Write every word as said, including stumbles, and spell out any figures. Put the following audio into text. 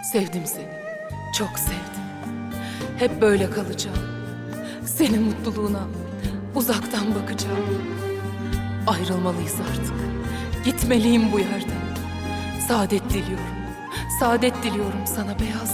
Sevdim seni, çok sevdim. Hep böyle kalacağım. Senin mutluluğuna uzaktan bakacağım. Ayrılmalıyız artık. Gitmeliyim bu yerden. Saadet diliyorum. Saadet diliyorum sana Beyaz.